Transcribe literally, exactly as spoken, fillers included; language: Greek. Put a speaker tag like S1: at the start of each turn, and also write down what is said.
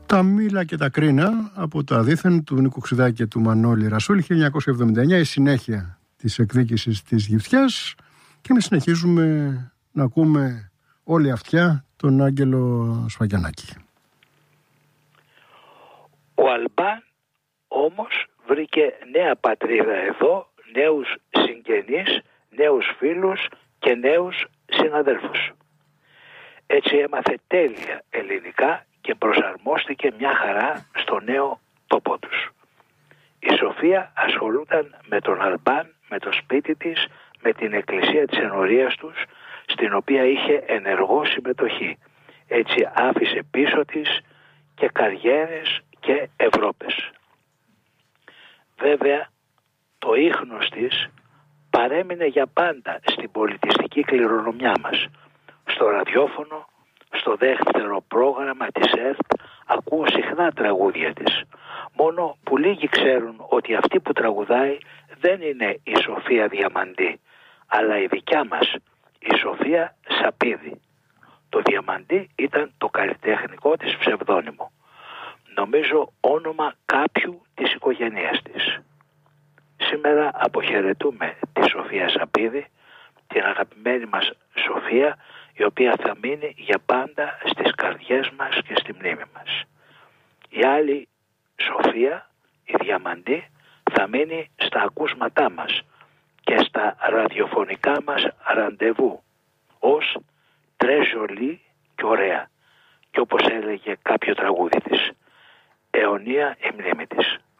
S1: Τα Μήλα και τα Κρίνα από τα δίθεν του Νίκου Ξηδάκη και του Μανώλη Ρασούλη, χίλια εννιακόσια εβδομήντα εννιά, η συνέχεια της εκδίκησης της Γυφτιάς, και εμείς συνεχίζουμε να ακούμε όλη αυτιά τον Άγγελο Σφαγιανάκη.
S2: Ο Αλμπάν όμως βρήκε νέα πατρίδα εδώ, νέους συγγενείς, νέους φίλους και νέους συναδέλφους. Έτσι έμαθε τέλεια ελληνικά και προσαρμόστηκε μια χαρά στο νέο τόπο τους. Η Σοφία ασχολούταν με τον Αλμπάν, με το σπίτι της, με την εκκλησία της ενορίας τους, στην οποία είχε ενεργό συμμετοχή. Έτσι άφησε πίσω της και καριέρες και Ευρώπες. Βέβαια, το ίχνος της παρέμεινε για πάντα στην πολιτιστική κληρονομιά μας. Στο ραδιόφωνο, στο δεύτερο πρόγραμμα της ΕΡΤ ακούω συχνά τραγούδια της. Μόνο που λίγοι ξέρουν ότι αυτή που τραγουδάει δεν είναι η Σοφία Διαμαντή, αλλά η δικιά μας, η Σοφία Σαπίδη. Το Διαμαντή ήταν το καλλιτεχνικό της ψευδόνυμο. Νομίζω όνομα κάποιου της οικογένειας της. Σήμερα αποχαιρετούμε τη Σοφία Σαπίδη, την αγαπημένη μας Σοφία, η οποία θα μείνει για πάντα στις καρδιές μας και στη μνήμη μας. Η άλλη Σοφία, η Διαμαντή, θα μείνει στα ακούσματά μας και στα ραδιοφωνικά μας ραντεβού ως τρέζολη και ωραία, και όπως έλεγε κάποιο τραγούδι της, αιωνία η μνήμη της.